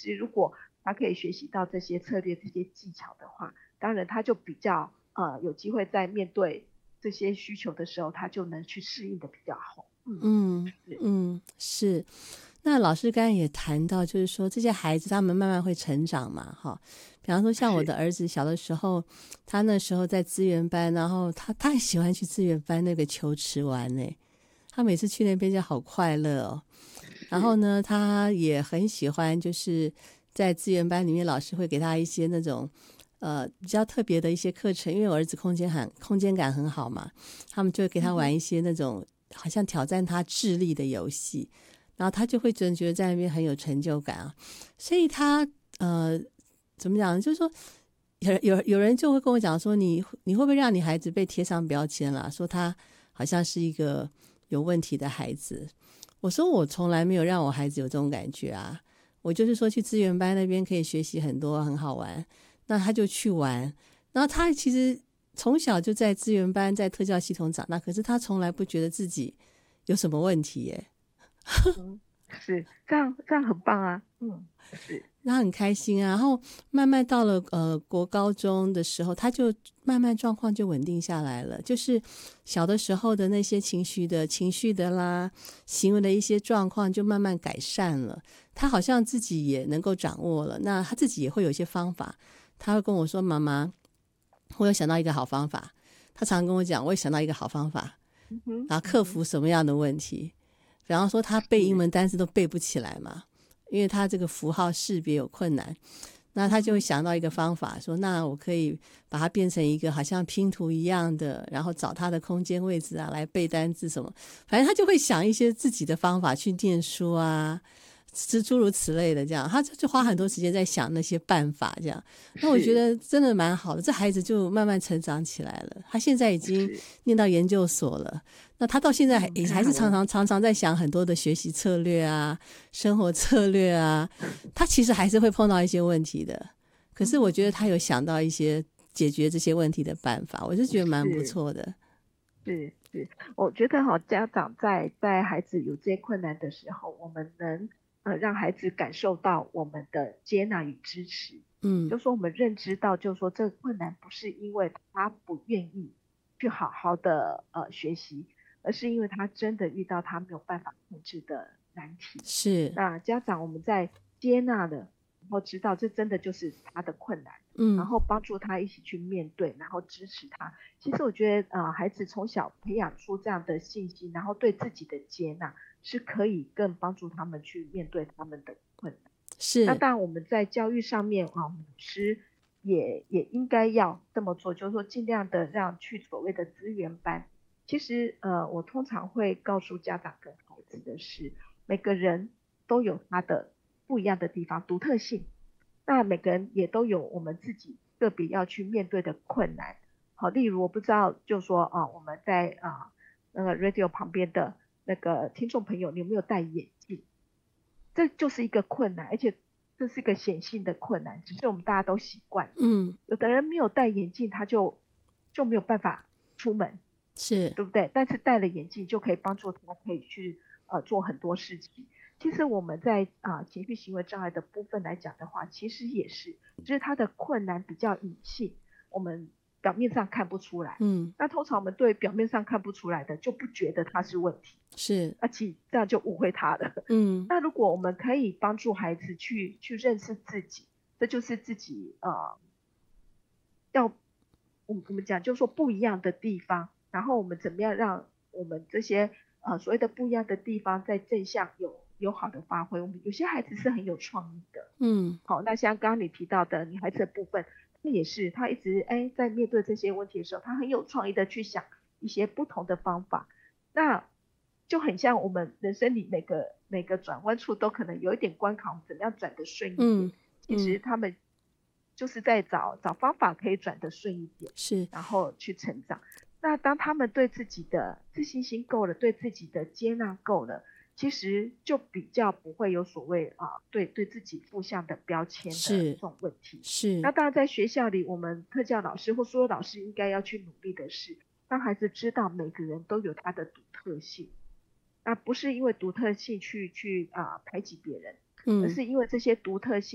实如果他可以学习到这些策略、这些技巧的话，当然他就比较有机会在面对这些需求的时候，他就能去适应的比较好。 嗯是嗯，是。那老师刚才也谈到，就是说这些孩子他们慢慢会成长嘛，哈。比方说像我是， 的儿子小的时候，他那时候在资源班，然后他很喜欢去资源班那个球池玩呢，他每次去那边就好快乐哦。然后是， 呢，他也很喜欢，就是在资源班里面，老师会给他一些那种比较特别的一些课程，因为我儿子空间感很好嘛，他们就会给他玩一些那种好像挑战他智力的游戏，然后他就会真的觉得在那边很有成就感啊。所以他怎么讲，就是说有人就会跟我讲说，你会不会让你孩子被贴上标签了，说他好像是一个有问题的孩子？我说我从来没有让我孩子有这种感觉啊，我就是说去资源班那边可以学习很多，很好玩，那他就去玩。然后他其实从小就在资源班，在特教系统长大，可是他从来不觉得自己有什么问题耶。 嗯，是这样很棒啊。是他很开心啊，然后慢慢到了国高中的时候，他就慢慢状况就稳定下来了，就是小的时候的那些情绪的啦，行为的一些状况就慢慢改善了，他好像自己也能够掌握了，那他自己也会有一些方法，他会跟我说妈妈，我有想到一个好方法，他常常跟我讲我也想到一个好方法， 嗯哼然后克嗯哼服什么样的问题，比方说他背英是文单词都背不起来嘛，因为他这个符号识别有困难，那他就会嗯哼想到一个方法，说那我可以把它变成一个好像拼图一样的，然后找他的空间位置啊来背单字什么，反正他就会想一些自己的方法去念书啊，诸如此类的，这样他就花很多时间在想那些办法，这样。那我觉是得真的蛮好的，这孩子就慢慢成长起来了。他现在已经是， 念到研究所了，那他到现在也还是太好了。 常常在想很多的学习策略啊、生活策略啊，他其实还是会碰到一些问题的。可是我觉得他有想到一些解决这些问题的办法，我是觉得蛮不是错的。 是，我觉得哈，家长在孩子有这些困难的时候，我们能让孩子感受到我们的接纳与支持， 嗯， 就说我们认知到，就说这个困难不是因为他不愿意去好好的学习，而是因为他真的遇到他没有办法控制的难题。 是， 那家长我们在接纳的，然后知道这真的就是他的困难，然嗯， 后帮助他一起去面对，然后支持他。其实我觉得，孩子从小培养出这样的信心，然后对自己的接纳，是可以更帮助他们去面对他们的困难。那是， 当然，我们在教育上面啊，老师也应该要这么做，就是说尽量的让去所谓的资源班。其实，我通常会告诉家长跟孩子的是，每个人都有他的不一样的地方，独特性。那每个人也都有我们自己个别要去面对的困难。好，例如我不知道，就说我们在那个 radio 旁边的那个听众朋友，你有没有戴眼镜？这就是一个困难，而且这是一个显性的困难，只是我们大家都习惯了。 嗯， 有的人没有戴眼镜，他就没有办法出门， 是， 对不对？但是戴了眼镜就可以帮助他可以去做很多事情。其实我们在情绪行为障碍的部分来讲的话，其实也是，只是他的困难比较隐性，我们表面上看不出来。 嗯， 那通常我们对表面上看不出来的，就不觉得它是问题， 是， 那其实这样就误会他了。 嗯， 那如果我们可以帮助孩子去认识自己，这就是自己要我们讲就是说不一样的地方，然后我们怎么样让我们这些所谓的不一样的地方在正向有好的发挥。我们有些孩子是很有创意的， 嗯， 好，那像刚刚你提到的你孩子的部分，那也是他一直在面对这些问题的时候，他很有创意的去想一些不同的方法，那就很像我们人生里每个转弯处都可能有一点关卡，我们怎么样转得顺一点？ 嗯， 其嗯， 实他们就是在找方法可以转得顺一点， 是， 然后去成长。那当他们对自己的自信心够了，对自己的接纳够了，其实就比较不会有所谓对自己负向的标签的是， 这种问题。那是， 当然在学校里，我们特教老师或所有老师应该要去努力的是，让孩子知道每个人都有他的独特性，那不是因为独特性去排挤别人，而嗯。 是因为这些独特性。